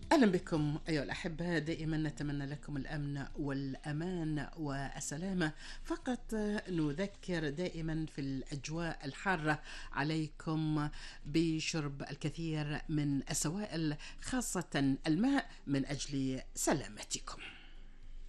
أهلا بكم أيها الأحبة، دائما نتمنى لكم الأمن والأمان والسلامة. فقط نذكر دائما في الأجواء الحارة عليكم بشرب الكثير من السوائل، خاصة الماء، من أجل سلامتكم.